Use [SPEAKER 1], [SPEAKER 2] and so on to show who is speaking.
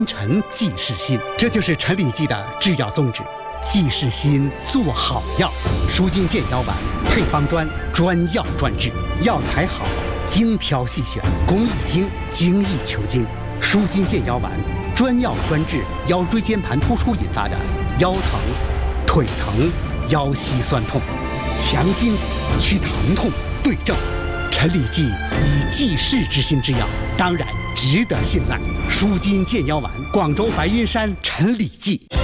[SPEAKER 1] 陈济世新，这就是陈李济的制药宗旨。济世新做好药，舒筋健腰丸配方专，专药专治，药材好，精挑细选，工艺精，精益求精。舒筋健腰丸专药专治腰椎间盘突出引发的腰疼、腿疼、腰膝酸痛，强筋去疼痛，对症。陈李济以济世之心之药，当然值得信赖。舒筋健腰丸，广州白云山陈李济。